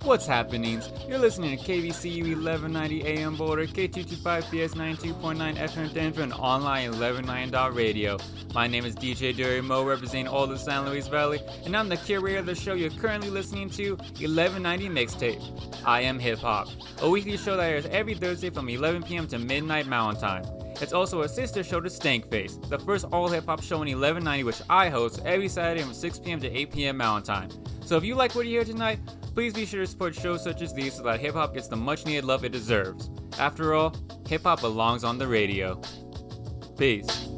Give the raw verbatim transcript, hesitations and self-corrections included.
What's happening? You're listening to K B C U eleven ninety A M Boulder, K two twenty-five P S ninety-two point nine F M Denver, and online eleven ninety dot radio. My name is D J Dury Mo, representing all the San Luis Valley, and I'm the curator of the show you're currently listening to, eleven ninety Mixtape. I Am Hip Hop, a weekly show that airs every Thursday from eleven p.m. to midnight Mountain Time. It's also a sister show to Stankface, the first all-hip-hop show in eleven ninety, which I host every Saturday from six p.m. to eight p.m. Mountain Time. So if you like what you hear tonight, please be sure to support shows such as these so that hip-hop gets the much-needed love it deserves. After all, hip-hop belongs on the radio. Peace.